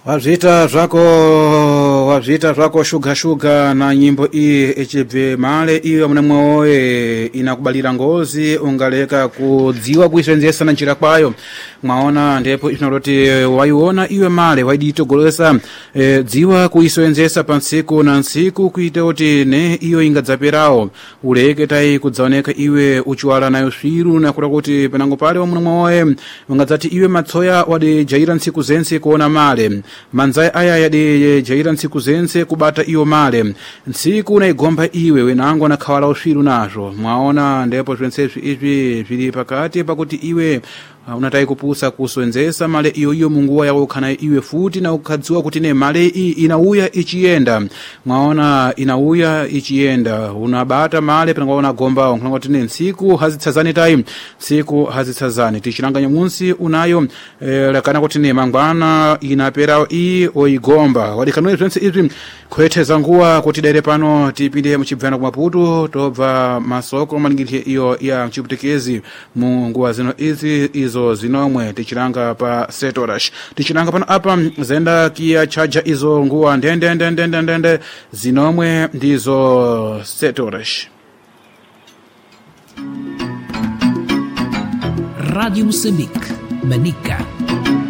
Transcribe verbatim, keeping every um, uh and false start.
wazvita zvako wazvita zvako shuga shuga na nyimbo iyi ichibve male iyo mnemwewoye inakubalira ngozi ungaleka kudziwa kuisenzesa na njira kwayo mwaona ndipo itinoti waiona iwe male waiditogolesa e, dziwa kuisenzesa pa ntsiku na ntsiku kuita kuti ne iyo ingadzaperawo uleke tai kudzaoneka iwe uchiwala nayo swiru na kuta kuti penango pale mnemwewoye ungadzati iwe matsoya wadi jaira ntsiku zense kuona male manzai aya yadi jaira ntsiku zense kubata iyo male ntsiku unaigomba iwe wenango na khawala uswiru nazo mwaona ndipo zvensevi izvi zviri pakati pakuti iwe Uh, unatai kupusa kuswenzesa male iyo iyo munguwa yawo kana iwe futi na ukadziwa kuti ne male iyi inauya ichienda mwaona inauya ichienda unabata male penangaona gomba kana kuti ne ntsiku hazitsazani time ntsiku hazitsazani tichiranganya munsi unayo eh, kana kuti ne mangwana inapera iyi oigomba wadikanwe zvense izvi kweteza nguwa kuti dere pano tipinde muchibvana ku Maputo tobva masoko maningirije iyo ya chiputekezi mu nguwa zino izi izo zinomwe tichiranga pa setorash tichiranga pano apa zenda kia chaja izo nguwa ndende ndende ndende ndende zinomwe ndizo setorash. Radio Moçambique, Manica.